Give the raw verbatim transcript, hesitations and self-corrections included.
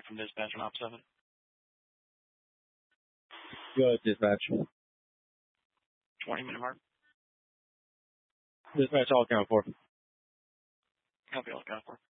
back from dispatch on op seven. Go ahead, dispatch. twenty minute mark. Dispatch all account for. Copy all account for.